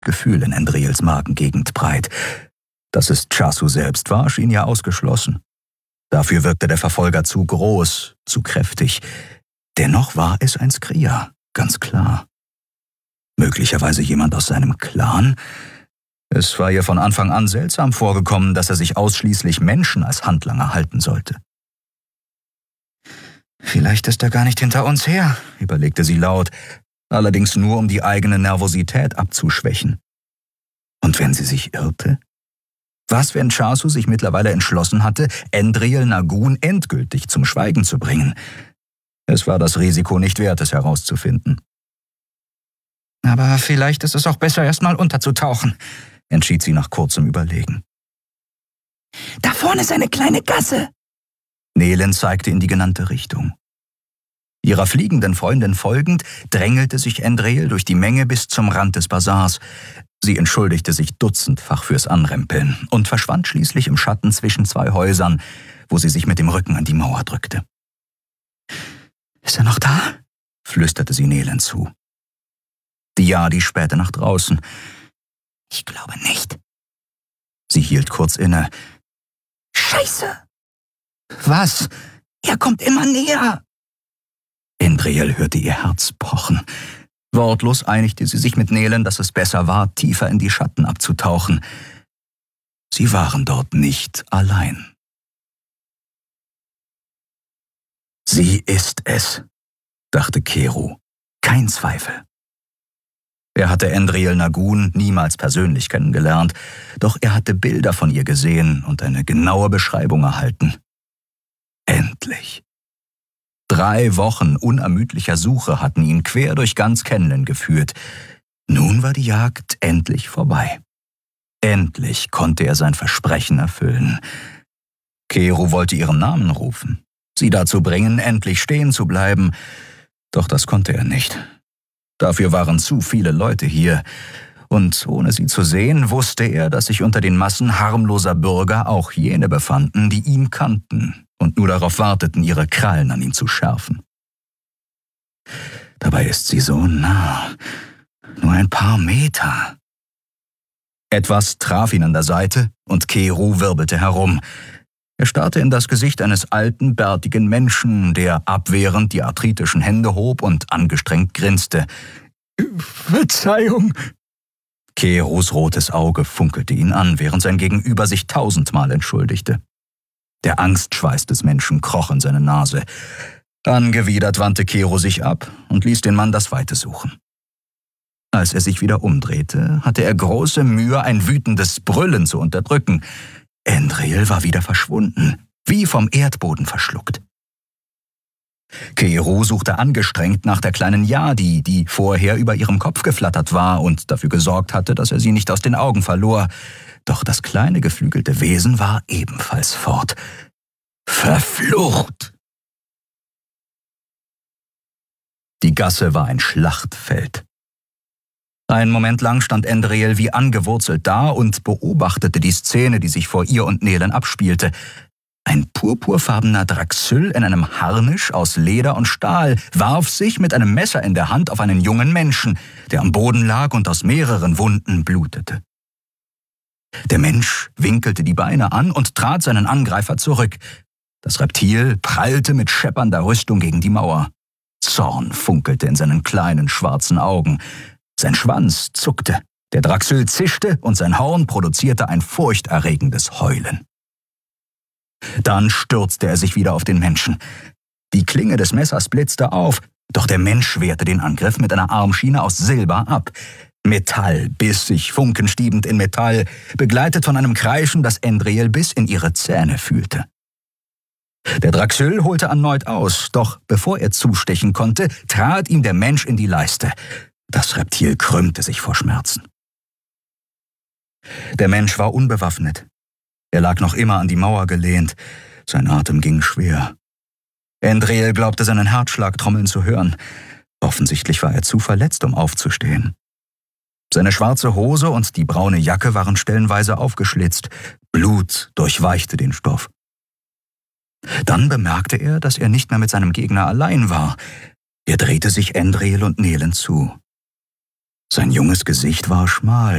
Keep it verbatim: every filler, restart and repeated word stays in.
Gefühl in Endriels Magengegend breit. Dass es Chasu selbst war, schien ja ausgeschlossen. Dafür wirkte der Verfolger zu groß, zu kräftig. Dennoch war es ein Skria, ganz klar. Möglicherweise jemand aus seinem Clan? Es war ihr von Anfang an seltsam vorgekommen, dass er sich ausschließlich Menschen als Handlanger halten sollte. »Vielleicht ist er gar nicht hinter uns her«, überlegte sie laut, allerdings nur, um die eigene Nervosität abzuschwächen. Und wenn sie sich irrte? Was, wenn Chasu sich mittlerweile entschlossen hatte, Endriel Nagun endgültig zum Schweigen zu bringen? Es war das Risiko nicht wert, es herauszufinden. »Aber vielleicht ist es auch besser, erstmal unterzutauchen«, entschied sie nach kurzem Überlegen. »Da vorne ist eine kleine Gasse!« Nehlen zeigte in die genannte Richtung. Ihrer fliegenden Freundin folgend drängelte sich Endriel durch die Menge bis zum Rand des Bazars. Sie entschuldigte sich dutzendfach fürs Anrempeln und verschwand schließlich im Schatten zwischen zwei Häusern, wo sie sich mit dem Rücken an die Mauer drückte. »Ist er noch da?« flüsterte sie Nehlen zu. Die Yadi spähte nach draußen. »Ich glaube nicht.« Sie hielt kurz inne. »Scheiße!« »Was?« »Er kommt immer näher!« Endriel hörte ihr Herz pochen. Wortlos einigte sie sich mit Nehlen, dass es besser war, tiefer in die Schatten abzutauchen. Sie waren dort nicht allein. »Sie ist es«, dachte Keru. Kein Zweifel. Er hatte Endriel Nagun niemals persönlich kennengelernt, doch er hatte Bilder von ihr gesehen und eine genaue Beschreibung erhalten. Endlich. Drei Wochen unermüdlicher Suche hatten ihn quer durch ganz Kenlen geführt. Nun war die Jagd endlich vorbei. Endlich konnte er sein Versprechen erfüllen. Keru wollte ihren Namen rufen, sie dazu bringen, endlich stehen zu bleiben, doch das konnte er nicht. Dafür waren zu viele Leute hier, und ohne sie zu sehen, wusste er, dass sich unter den Massen harmloser Bürger auch jene befanden, die ihn kannten und nur darauf warteten, ihre Krallen an ihm zu schärfen. Dabei ist sie so nah, nur ein paar Meter. Etwas traf ihn an der Seite, und Keru wirbelte herum. Er starrte in das Gesicht eines alten, bärtigen Menschen, der abwehrend die arthritischen Hände hob und angestrengt grinste. »Verzeihung!« Kerus rotes Auge funkelte ihn an, während sein Gegenüber sich tausendmal entschuldigte. Der Angstschweiß des Menschen kroch in seine Nase. Angewidert wandte Keru sich ab und ließ den Mann das Weite suchen. Als er sich wieder umdrehte, hatte er große Mühe, ein wütendes Brüllen zu unterdrücken. Endriel war wieder verschwunden, wie vom Erdboden verschluckt. Keru suchte angestrengt nach der kleinen Yadi, die vorher über ihrem Kopf geflattert war und dafür gesorgt hatte, dass er sie nicht aus den Augen verlor. Doch das kleine geflügelte Wesen war ebenfalls fort. Verflucht! Die Gasse war ein Schlachtfeld. Einen Moment lang stand Endriel wie angewurzelt da und beobachtete die Szene, die sich vor ihr und Nehlen abspielte. Ein purpurfarbener Draxyl in einem Harnisch aus Leder und Stahl warf sich mit einem Messer in der Hand auf einen jungen Menschen, der am Boden lag und aus mehreren Wunden blutete. Der Mensch winkelte die Beine an und trat seinen Angreifer zurück. Das Reptil prallte mit scheppernder Rüstung gegen die Mauer. Zorn funkelte in seinen kleinen schwarzen Augen. Sein Schwanz zuckte, der Draxyl zischte und sein Horn produzierte ein furchterregendes Heulen. Dann stürzte er sich wieder auf den Menschen. Die Klinge des Messers blitzte auf, doch der Mensch wehrte den Angriff mit einer Armschiene aus Silber ab. Metall biss sich funkenstiebend in Metall, begleitet von einem Kreischen, das Endriel bis in ihre Zähne fühlte. Der Draxyl holte erneut aus, doch bevor er zustechen konnte, trat ihm der Mensch in die Leiste. Das Reptil krümmte sich vor Schmerzen. Der Mensch war unbewaffnet. Er lag noch immer an die Mauer gelehnt. Sein Atem ging schwer. Endriel glaubte, seinen Herzschlag trommeln zu hören. Offensichtlich war er zu verletzt, um aufzustehen. Seine schwarze Hose und die braune Jacke waren stellenweise aufgeschlitzt. Blut durchweichte den Stoff. Dann bemerkte er, dass er nicht mehr mit seinem Gegner allein war. Er drehte sich Endriel und Nehlen zu. Sein junges Gesicht war schmal